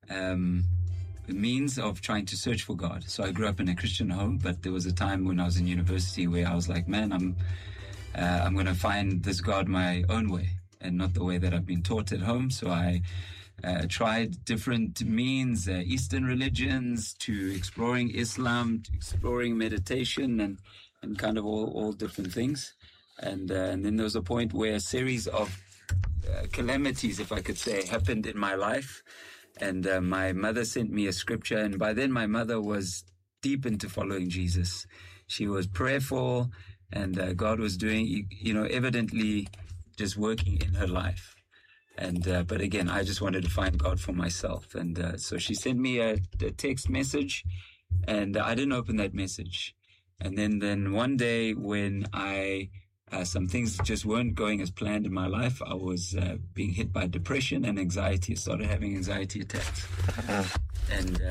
means of trying to search for God. So I grew up in a Christian home, but there was a time when I was in university where I was like, man, I'm going to find this God my own way and not the way that I've been taught at home. So I tried different means, Eastern religions, to exploring Islam, to exploring meditation, and kind of all different things. And then there was a point where a series of calamities, if I could say, happened in my life. And my mother sent me a scripture. And by then my mother was deep into following Jesus. She was prayerful, and God was doing, evidently just working in her life. And but again, I just wanted to find God for myself. And so she sent me a text message, and I didn't open that message. And then one day when some things just weren't going as planned in my life, I was being hit by depression and anxiety. I started having anxiety attacks. And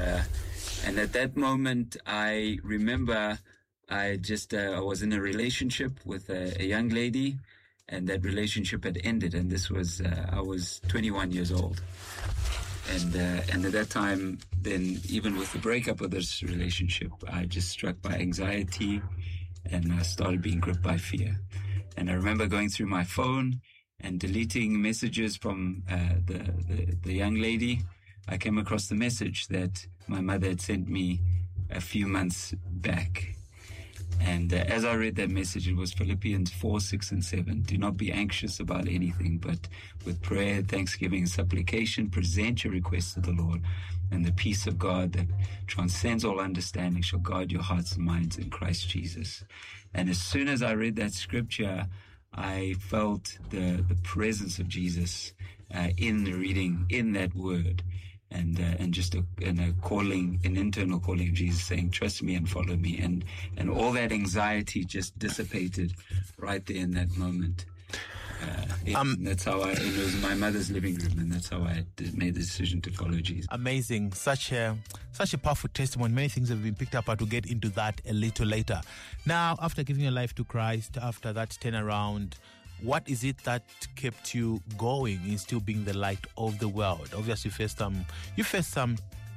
at that moment, I remember I was in a relationship with a young lady, and that relationship had ended. And this was, I was 21 years old. And at that time, then even with the breakup of this relationship, I just struck by anxiety, and I started being gripped by fear. And I remember going through my phone and deleting messages from the young lady. I came across the message that my mother had sent me a few months back. And as I read that message, it was Philippians 4, 6, and 7. Do not be anxious about anything, but with prayer, thanksgiving, and supplication, present your requests to the Lord. And the peace of God that transcends all understanding shall guard your hearts and minds in Christ Jesus. And as soon as I read that scripture, I felt the presence of Jesus in the reading, in that word. And just an internal calling of Jesus saying, trust me and follow me. And all that anxiety just dissipated right there in that moment. That's how it was my mother's living room, and that's how I made the decision to follow Jesus. Amazing. Such a powerful testimony. Many things have been picked up, but we'll get into that a little later. Now, after giving your life to Christ, after that turnaround, what is it that kept you going in still being the light of the world? Obviously, you faced some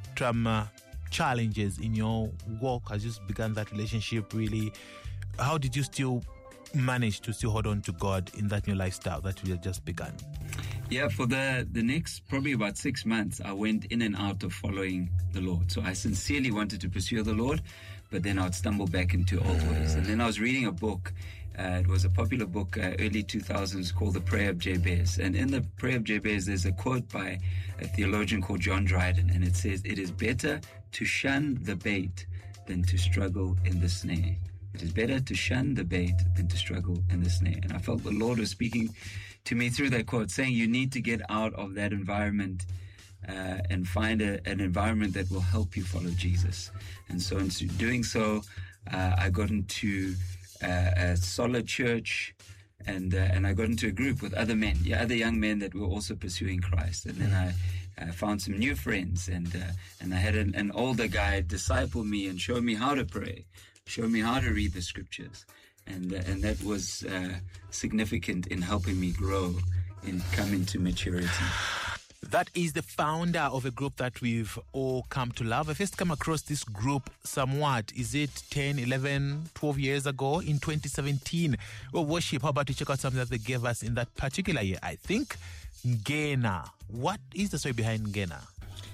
challenges in your walk as you began that relationship. Really, how did you still manage to still hold on to God in that new lifestyle that you had just begun? Yeah, for the next probably about 6 months, I went in and out of following the Lord. So I sincerely wanted to pursue the Lord, but then I would stumble back into old ways. And then I was reading a book. It was a popular book, early 2000s, called The Prayer of Jabez. And in The Prayer of Jabez, there's a quote by a theologian called John Dryden, and it says, "It is better to shun the bait than to struggle in the snare." It is better to shun the bait than to struggle in the snare. And I felt the Lord was speaking to me through that quote, saying you need to get out of that environment and find an environment that will help you follow Jesus. And so in doing so, I got into a solid church, and I got into a group with other other young men that were also pursuing Christ. And then I found some new friends, and I had an older guy disciple me and show me how to pray, show me how to read the scriptures. And that was significant in helping me grow and come into maturity. That is the founder of a group that we've all come to love. I first came across this group somewhat, is it 10, 11, 12 years ago in 2017? Well, worship, how about you check out something that they gave us in that particular year? I think Ngena. What is the story behind Ngena?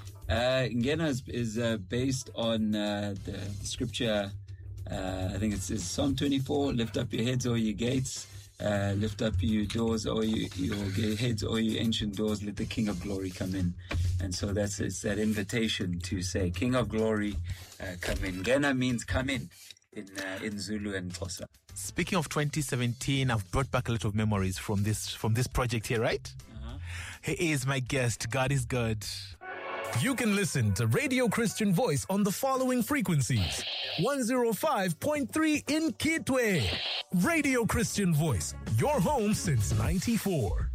Ngena is based on the scripture. I think it's Psalm 24, lift up your heads, all you gates. Lift up your doors, or your heads, or you ancient doors, let the King of Glory come in. And so it's that invitation to say, King of Glory, come in. Ngena means come in Zulu and Xhosa. Speaking of 2017, I've brought back a lot of memories from this project here, right? Uh-huh. He is my guest. God is good. You can listen to Radio Christian Voice on the following frequencies: 105.3 in Kitwe. Radio Christian Voice, your home since '94.